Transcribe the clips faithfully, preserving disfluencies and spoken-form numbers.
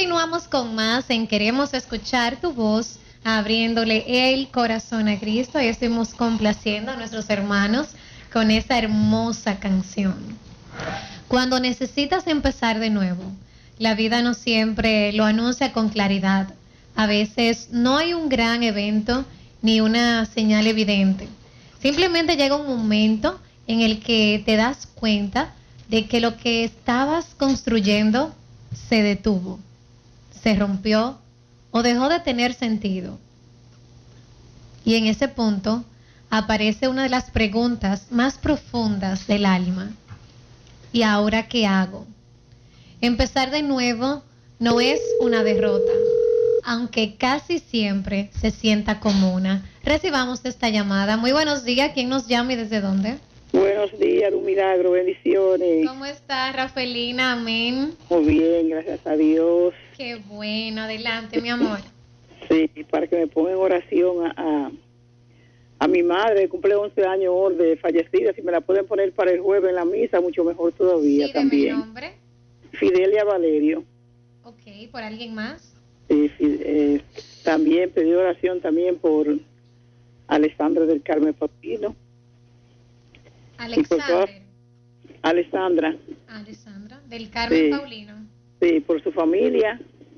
continuamos con más en Queremos Escuchar Tu Voz, abriéndole el corazón a Cristo, y estuvimos complaciendo a nuestros hermanos con esa hermosa canción. Cuando necesitas empezar de nuevo, la vida no siempre lo anuncia con claridad. A veces no hay un gran evento ni una señal evidente. Simplemente llega un momento en el que te das cuenta de que lo que estabas construyendo se detuvo, se rompió o dejó de tener sentido. Y en ese punto aparece una de las preguntas más profundas del alma. ¿Y ahora qué hago? Empezar de nuevo no es una derrota, aunque casi siempre se sienta como una. Recibamos esta llamada. Muy buenos días. ¿Quién nos llama y desde dónde? Buenos días, un milagro, bendiciones. ¿Cómo está, Rafaelina? Amén. Muy bien, gracias a Dios. Qué bueno. Adelante, mi amor. Sí, para que me ponga en oración a, a, a mi madre, cumple once años de fallecida. Si me la pueden poner para el jueves en la misa, mucho mejor todavía. Sí, también. ¿de mi nombre? Fidelia Valerio. Ok, ¿por alguien más? Sí, eh, también pedí oración también por Alessandra del Carmen Paulino. Alexander. Alessandra. Alessandra, del Carmen Sí. Paulino. Sí, por su familia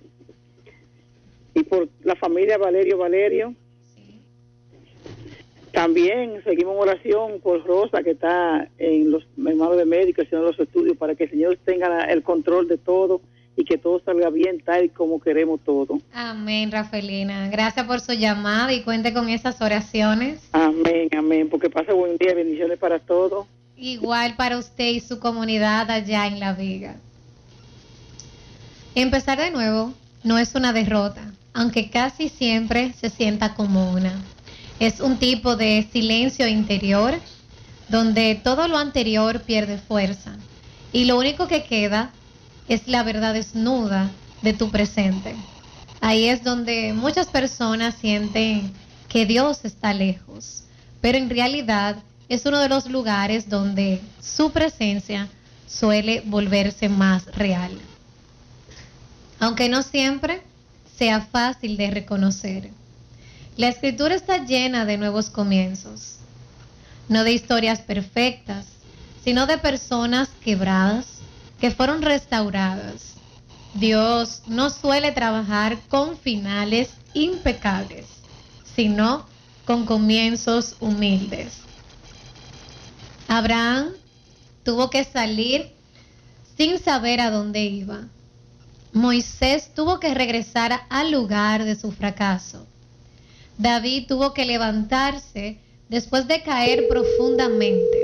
y por la familia Valerio Valerio. Sí. También seguimos en oración por Rosa, que está en los hermanos de médicos haciendo los estudios, para que el Señor tenga la, el control de todo y que todo salga bien tal y como queremos todo. Amén, Rafaelina. Gracias por su llamada y cuente con esas oraciones. Amén, amén, porque pase buen día, bendiciones para todos. Igual para usted y su comunidad allá en La Vega. Empezar de nuevo no es una derrota, aunque casi siempre se sienta como una. Es un tipo de silencio interior donde todo lo anterior pierde fuerza y lo único que queda es la verdad desnuda de tu presente. Ahí es donde muchas personas sienten que Dios está lejos, pero en realidad es uno de los lugares donde su presencia suele volverse más real. Aunque no siempre sea fácil de reconocer. La Escritura está llena de nuevos comienzos, no de historias perfectas, sino de personas quebradas que fueron restauradas. Dios no suele trabajar con finales impecables, sino con comienzos humildes. Abraham tuvo que salir sin saber a dónde iba. Moisés tuvo que regresar al lugar de su fracaso. David tuvo que levantarse después de caer profundamente.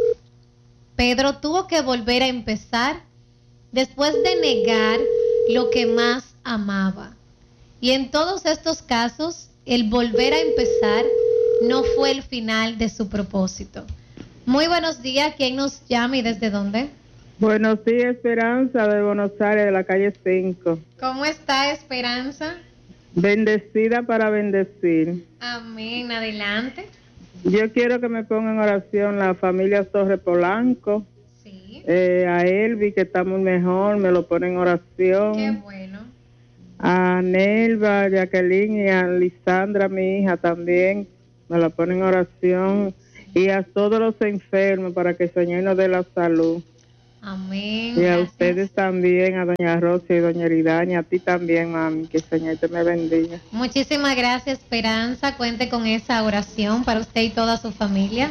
Pedro tuvo que volver a empezar después de negar lo que más amaba. Y en todos estos casos, el volver a empezar no fue el final de su propósito. Muy buenos días. ¿Quién nos llama y desde dónde? Buenos días, Esperanza, de Buenos Aires, de la calle cinco. ¿Cómo está, Esperanza? Bendecida para bendecir. Amén. Adelante. Yo quiero que me ponga en oración la familia Torre Polanco. Sí. Eh, a Elvi, que está muy mejor, me lo pone en oración. Qué bueno. A Nelva, a Jacqueline y a Lisandra, mi hija, también me lo pone en oración. Y a todos los enfermos para que el Señor nos dé la salud. Amén. Y a Gracias. ustedes también, a doña Rosa y doña Eridaña, a ti también, mami, que el Señor te me bendiga. Muchísimas gracias, Esperanza. Cuente con esa oración para usted y toda su familia.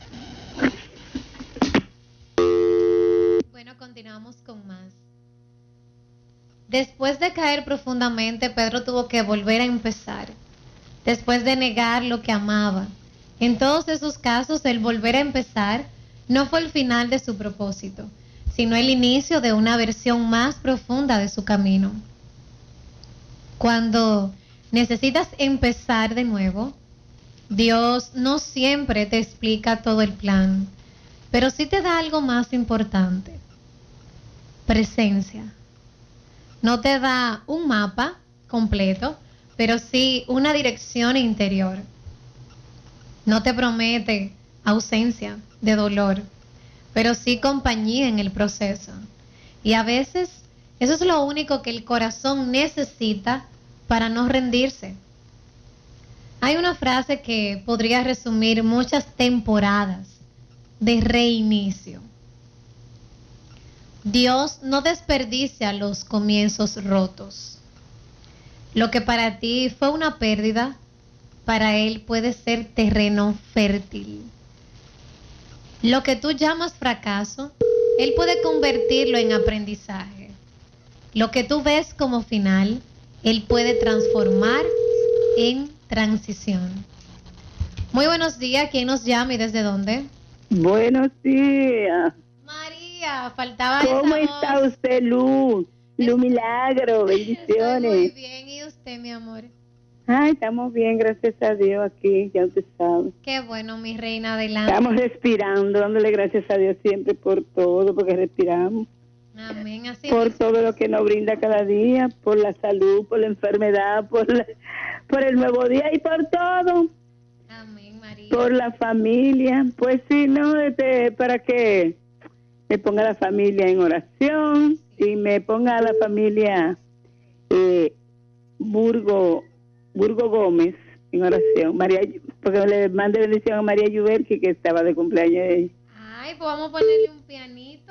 Bueno, continuamos con más. Después de caer profundamente, Pedro tuvo que volver a empezar. Después de negar lo que amaba. En todos esos casos, el volver a empezar no fue el final de su propósito, sino el inicio de una versión más profunda de su camino. Cuando necesitas empezar de nuevo, Dios no siempre te explica todo el plan, pero sí te da algo más importante: presencia. No te da un mapa completo, pero sí una dirección interior. No te promete ausencia de dolor, pero sí compañía en el proceso. Y a veces Eso es lo único que el corazón necesita para no rendirse. Hay una frase que podría resumir muchas temporadas de reinicio. Dios no desperdicia los comienzos rotos. Lo que para ti fue una pérdida, para Él puede ser terreno fértil. Lo que tú llamas fracaso, Él puede convertirlo en aprendizaje. Lo que tú ves como final, Él puede transformar en transición. Muy buenos días. ¿Quién nos llama y desde dónde? Buenos días. María, faltaba ¿Cómo esa está voz. usted, Luz? Luz Milagro, bendiciones. Estoy muy bien. ¿Y usted, mi amor? Ay, estamos bien, gracias a Dios aquí, ya usted sabe. Qué bueno, mi reina, adelante. Estamos respirando, dándole gracias a Dios siempre por todo, porque respiramos. Amén. Así Por mismo. todo lo que nos brinda cada día, por la salud, por la enfermedad, por, la- por el nuevo día y por todo, Amén, María. por la familia. Pues sí, no, este, para que me ponga la familia en oración y me ponga a la familia eh, Burgo, Burgo Gómez en oración. María, porque le mande bendición a María Yuberki, que estaba de cumpleaños de ella. Ay, pues vamos a ponerle un pianito.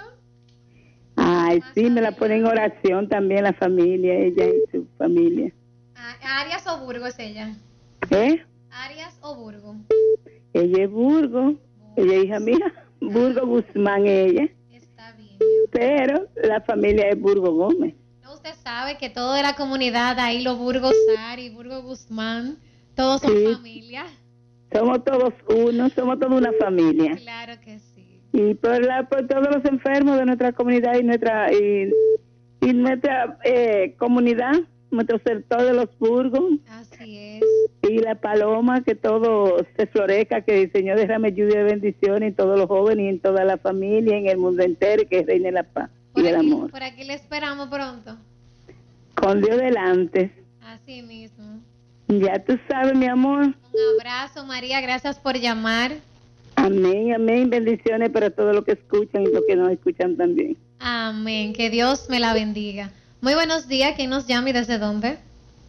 Ay, Más sí, me la adelante. pone en oración también la familia, ella y su familia. Ah, ¿Arias o Burgo es ella? ¿Eh? ¿Arias o Burgo? Ella es Burgo, ella es hija mía, Burgo Guzmán ella, Está bien. mi amor. pero la familia es Burgo Gómez. No, usted sabe que toda la comunidad, ahí los Burgos Sari, Burgo Guzmán, todos son Sí. familia. Somos todos uno, somos toda una familia. Claro que sí. Y por, la, por todos los enfermos de nuestra comunidad y nuestra y, y nuestra eh, comunidad, nuestro sector de los Burgos Así es. y la Paloma, que todo se florezca, que el Señor derrame lluvia de bendiciones en todos los jóvenes y en toda la familia, en el mundo entero, y que reine la paz y Por el aquí, amor. por aquí le esperamos pronto. Con Dios delante. Así mismo. Ya tú sabes, mi amor. Un abrazo, María. Gracias por llamar. Amén, amén. Bendiciones para todos los que escuchan y los que no escuchan también. Amén. Que Dios me la bendiga. Muy buenos días. ¿Quién nos llama y desde dónde?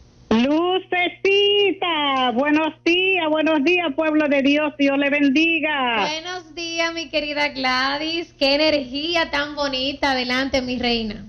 Lucecita, buenos días, buenos días, pueblo de Dios, Dios le bendiga. Buenos días, mi querida Gladys. Qué energía tan bonita. Adelante, mi reina.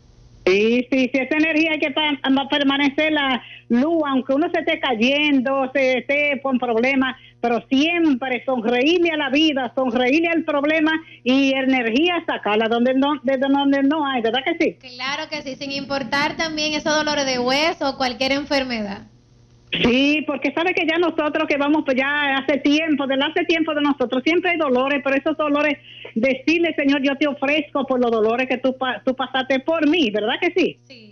Sí, sí, sí, esa energía hay que pa- pa- permanecer la luz, aunque uno se esté cayendo, se esté con problemas, pero siempre sonreírle a la vida, sonreírle al problema y energía sacarla donde no, desde donde no hay, ¿verdad que sí? Claro que sí, sin importar también esos dolores de hueso o cualquier enfermedad. Sí, porque sabe que ya nosotros que vamos pues ya hace tiempo, del hace tiempo de nosotros, siempre hay dolores, pero esos dolores, decirle, Señor, yo te ofrezco por los dolores que tú, pa- tú pasaste por mí, ¿verdad que sí? Sí.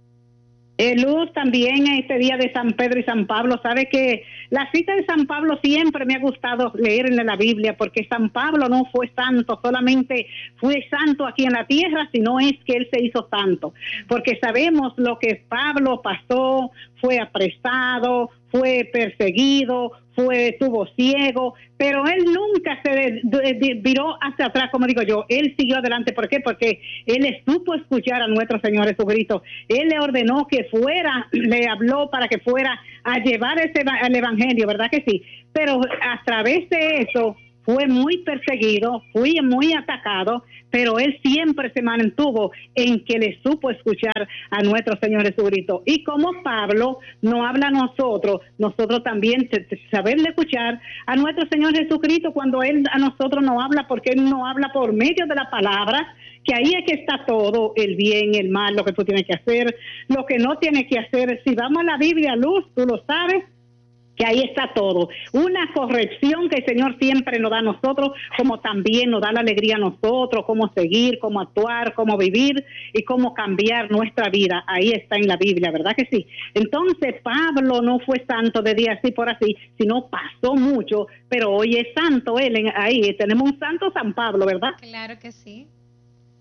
Eh, Luz, también este día de San Pedro y San Pablo, sabe que la cita de San Pablo siempre me ha gustado leer en la Biblia, porque San Pablo no fue santo, solamente fue santo aquí en la tierra, sino es que él se hizo santo, porque sabemos lo que Pablo pasó, fue apresado, fue perseguido, fue tuvo ciego, pero él nunca se de- de- de- viró hacia atrás, como digo yo, él siguió adelante. ¿Por qué? Porque él supo escuchar a nuestro Señor Jesucristo. Él le ordenó que fuera, le habló para que fuera a llevar ese eva- el evangelio, ¿verdad que sí? Pero a través de eso fue muy perseguido, fue muy atacado, pero él siempre se mantuvo en que le supo escuchar a nuestro Señor Jesucristo. Y como Pablo no habla a nosotros, nosotros también te- te- saberle escuchar a nuestro Señor Jesucristo cuando él a nosotros no habla, porque él no habla por medio de la palabra, que ahí es que está todo, el bien, el mal, lo que tú tienes que hacer, lo que no tienes que hacer. Si vamos a la Biblia, Luz, tú lo sabes, que ahí está todo. Una corrección que el Señor siempre nos da a nosotros, como también nos da la alegría a nosotros, cómo seguir, cómo actuar, cómo vivir y cómo cambiar nuestra vida. Ahí está en la Biblia, ¿verdad que sí? Entonces, Pablo no fue santo de día así por así, sino pasó mucho, pero hoy es santo él. En, ahí tenemos un santo San Pablo, ¿verdad? Claro que sí.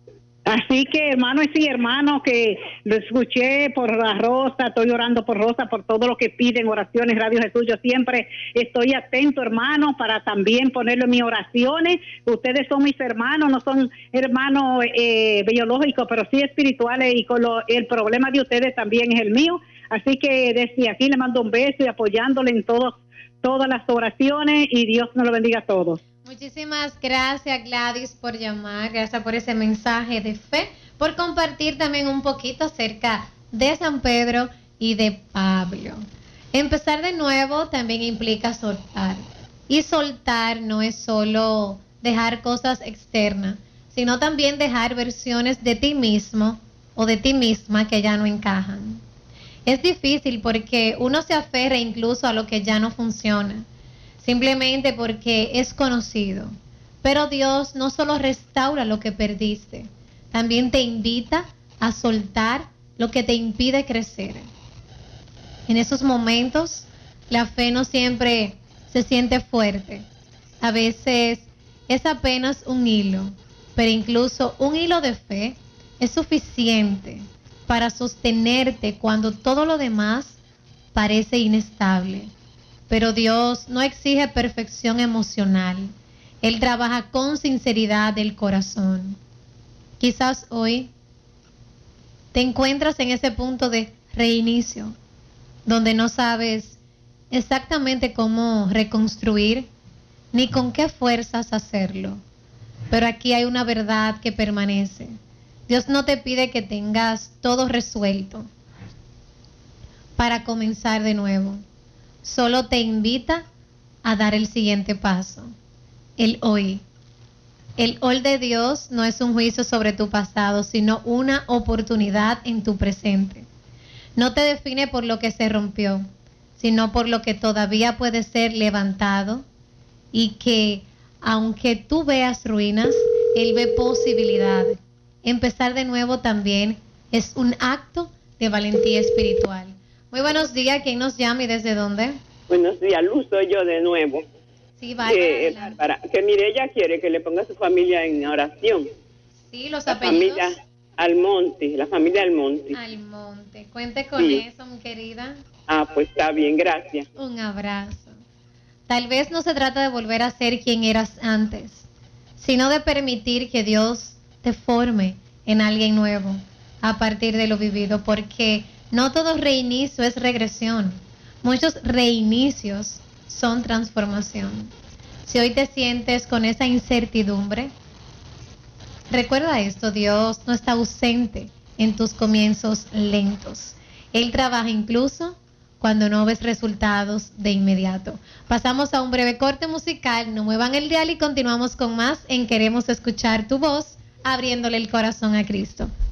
Así que, hermanos y hermanos, que lo escuché por la Rosa, estoy orando por Rosa, por todo lo que piden, oraciones, Radio Jesús. Yo siempre estoy atento, hermanos, para también ponerlo en mis oraciones. Ustedes son mis hermanos, no son hermanos eh, biológicos, pero sí espirituales, y con lo, el problema de ustedes también es el mío. Así que desde aquí le mando un beso y apoyándole en todos, todas las oraciones, y Dios nos lo bendiga a todos. Muchísimas gracias, Gladys, por llamar, gracias por ese mensaje de fe, por compartir también un poquito acerca de San Pedro y de Pablo. Empezar de nuevo también implica soltar, y soltar no es solo dejar cosas externas, sino también dejar versiones de ti mismo o de ti misma que ya no encajan. Es difícil porque uno se aferra incluso a lo que ya no funciona, simplemente porque es conocido. Pero Dios no solo restaura lo que perdiste, también te invita a soltar lo que te impide crecer. En esos momentos, la fe no siempre se siente fuerte. A veces es apenas un hilo, pero incluso un hilo de fe es suficiente para sostenerte cuando todo lo demás parece inestable. Pero Dios no exige perfección emocional. Él trabaja con sinceridad del corazón. Quizás hoy te encuentras en ese punto de reinicio, donde no sabes exactamente cómo reconstruir, ni con qué fuerzas hacerlo. Pero aquí hay una verdad que permanece. Dios no te pide que tengas todo resuelto para comenzar de nuevo. Solo te invita a dar el siguiente paso, el hoy. El hoy de Dios no es un juicio sobre tu pasado, sino una oportunidad en tu presente. No te define por lo que se rompió, sino por lo que todavía puede ser levantado, y que aunque tú veas ruinas, Él ve posibilidades. Empezar de nuevo también es un acto de valentía espiritual. Muy buenos días, ¿quién nos llama y desde dónde? Buenos días, Luz, soy yo de nuevo. Sí, vaya. Que, para, que mire, ella quiere que le ponga a su familia en oración. Sí, los la apellidos. Familia Almonte, la familia Almonte. Almonte, cuente con sí. eso, mi querida. Ah, pues está bien, gracias. Un abrazo. Tal vez no se trata de volver a ser quien eras antes, sino de permitir que Dios te forme en alguien nuevo a partir de lo vivido, porque no todo reinicio es regresión. Muchos reinicios son transformación. Si hoy te sientes con esa incertidumbre, recuerda esto: Dios no está ausente en tus comienzos lentos. Él trabaja incluso cuando no ves resultados de inmediato. Pasamos a un breve corte musical, no muevan el dial y continuamos con más en Queremos Escuchar Tu Voz, abriéndole el corazón a Cristo.